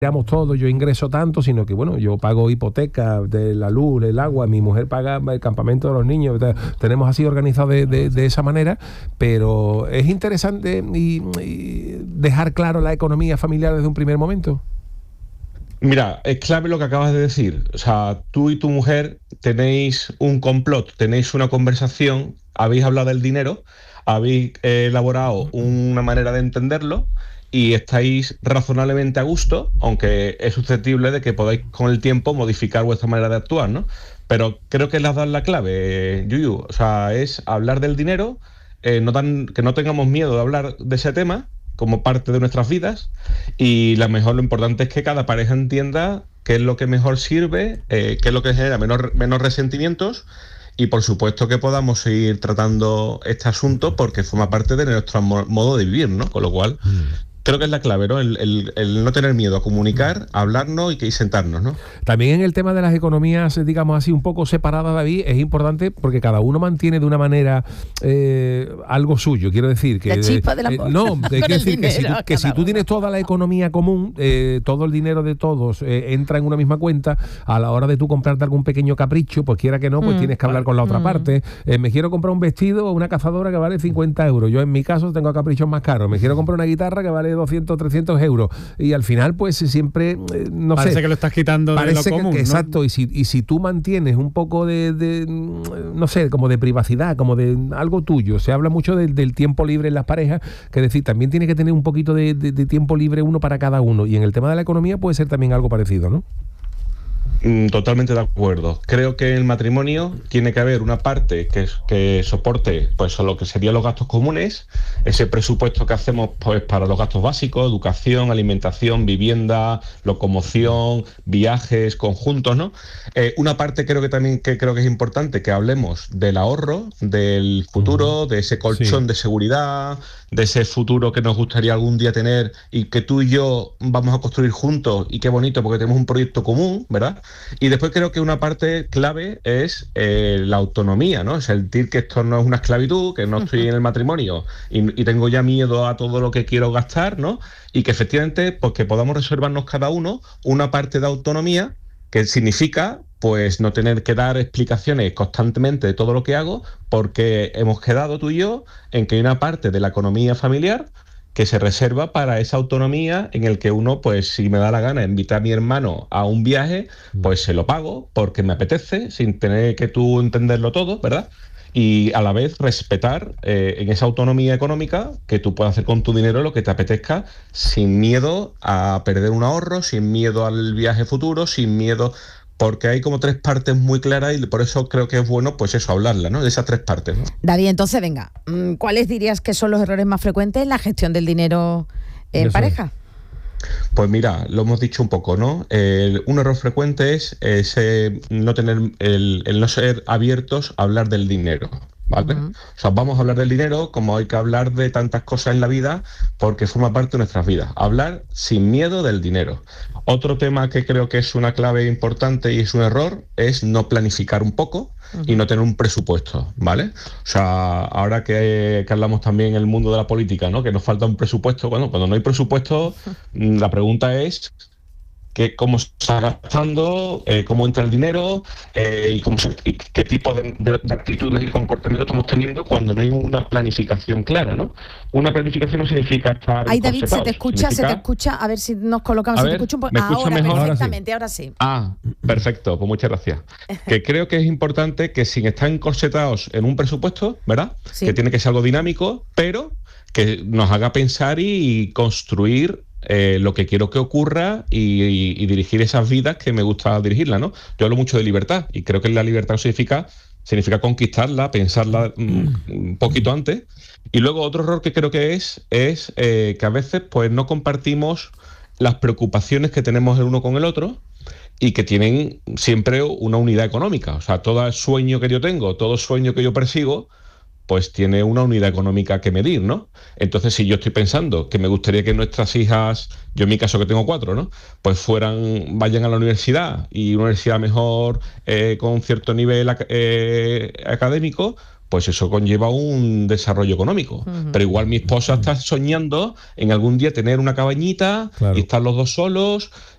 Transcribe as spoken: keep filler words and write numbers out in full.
Digamos todo, yo ingreso tanto, sino que bueno, yo pago hipoteca de la luz, el agua, mi mujer paga el campamento de los niños, tenemos así organizado de, de, de esa manera, pero es interesante y, y dejar claro la economía familiar desde un primer momento. Mira, es clave lo que acabas de decir. O sea, tú y tu mujer tenéis un complot, tenéis una conversación, habéis hablado del dinero, habéis eh, elaborado una manera de entenderlo y estáis razonablemente a gusto, aunque es susceptible de que podáis con el tiempo modificar vuestra manera de actuar, ¿no? Pero creo que le has dado la clave, Yuyu. O sea, es hablar del dinero, eh, no tan, que no tengamos miedo de hablar de ese tema como parte de nuestras vidas, y lo mejor, lo importante es que cada pareja entienda qué es lo que mejor sirve, eh, qué es lo que genera menos, menos resentimientos, y por supuesto que podamos seguir tratando este asunto porque forma parte de nuestro modo de vivir, ¿no? Con lo cual, creo que es la clave, ¿no? El, el, el no tener miedo a comunicar, a hablarnos y, que, y sentarnos, ¿no? También en el tema de las economías, digamos así, un poco separadas, David, es importante porque cada uno mantiene de una manera eh, algo suyo. Quiero decir que... La chispa de la eh, No, quiero decir que, si tú, que si tú tienes toda la economía común, eh, todo el dinero de todos eh, entra en una misma cuenta, a la hora de tú comprarte algún pequeño capricho, pues quiera que no, pues mm. tienes que hablar con la otra mm. parte. Eh, me quiero comprar un vestido o una cazadora que vale cincuenta euros. Yo en mi caso tengo caprichos más caros. Me quiero comprar una guitarra que vale doscientos, trescientos euros, y al final pues siempre, eh, no parece sé, que lo estás quitando de lo común, que, ¿no? Exacto, y si, y si tú mantienes un poco de, de, no sé, como de privacidad, como de algo tuyo, se habla mucho de, del tiempo libre en las parejas, que es decir, también tiene que tener un poquito de, de, de tiempo libre uno para cada uno, y en el tema de la economía puede ser también algo parecido, ¿no? Totalmente de acuerdo. Creo que en el matrimonio tiene que haber una parte que, que soporte pues lo que serían los gastos comunes, ese presupuesto que hacemos pues para los gastos básicos, educación, alimentación, vivienda, locomoción, viajes conjuntos, ¿no? Eh, una parte creo que también que creo que es importante que hablemos del ahorro, del futuro, de ese colchón sí. de seguridad, de ese futuro que nos gustaría algún día tener y que tú y yo vamos a construir juntos, y qué bonito porque tenemos un proyecto común, ¿verdad? Y después creo que una parte clave es eh, la autonomía, ¿no? Es sentir que esto no es una esclavitud, que no estoy en el matrimonio y, y tengo ya miedo a todo lo que quiero gastar, ¿no? Y que efectivamente pues que podamos reservarnos cada uno una parte de autonomía, que significa pues no tener que dar explicaciones constantemente de todo lo que hago, porque hemos quedado tú y yo en que hay una parte de la economía familiar que se reserva para esa autonomía, en el que uno, pues si me da la gana invitar a mi hermano a un viaje, pues se lo pago porque me apetece, sin tener que tú entenderlo todo, ¿verdad? Y a la vez respetar eh, en esa autonomía económica que tú puedas hacer con tu dinero lo que te apetezca, sin miedo a perder un ahorro, sin miedo al viaje futuro, sin miedo... Porque hay como tres partes muy claras y por eso creo que es bueno, pues eso, hablarla, ¿no? De esas tres partes, ¿no? David, entonces, venga, ¿cuáles dirías que son los errores más frecuentes en la gestión del dinero en eso. pareja? Pues mira, lo hemos dicho un poco, ¿no? El, un error frecuente es ese no tener, el, el no ser abiertos a hablar del dinero, ¿vale? Uh-huh. O sea, vamos a hablar del dinero como hay que hablar de tantas cosas en la vida, porque forma parte de nuestras vidas. Hablar sin miedo del dinero. Otro tema que creo que es una clave importante y es un error es no planificar un poco uh-huh. y no tener un presupuesto, ¿vale? O sea, ahora que, que hablamos también en el mundo de la política, ¿no? Que nos falta un presupuesto. Bueno, cuando no hay presupuesto, uh-huh. la pregunta es... Que cómo se está gastando, eh, cómo entra el dinero eh, y, cómo se, y qué tipo de, de, de actitudes y comportamientos estamos teniendo cuando no hay una planificación clara, ¿no? Una planificación no significa estar... Ay, David, se te escucha, significa... se te escucha, a ver si nos colocamos, a se ver, te escucha un poco. ¿me escucha ahora, mejor? perfectamente, ahora sí. Ah, perfecto, pues muchas gracias. Que creo que es importante que sin estar encorsetados en un presupuesto, ¿verdad? Sí. Que tiene que ser algo dinámico, pero que nos haga pensar y construir Eh, lo que quiero que ocurra y, y, y dirigir esas vidas que me gusta dirigirla, ¿no? Yo hablo mucho de libertad y creo que la libertad significa, significa conquistarla, pensarla mm, un poquito antes. Y luego otro error que creo que es, es eh, que a veces pues no compartimos las preocupaciones que tenemos el uno con el otro y que tienen siempre una unidad económica. O sea, todo sueño que yo tengo, todo sueño que yo persigo, pues tiene una unidad económica que medir, ¿no? Entonces, si yo estoy pensando que me gustaría que nuestras hijas, yo en mi caso que tengo cuatro, ¿no? Pues fueran, vayan a la universidad y una universidad mejor, eh, con cierto nivel eh, académico, pues eso conlleva un desarrollo económico. Uh-huh. Pero igual mi esposa uh-huh. está soñando en algún día tener una cabañita claro. y estar los dos solos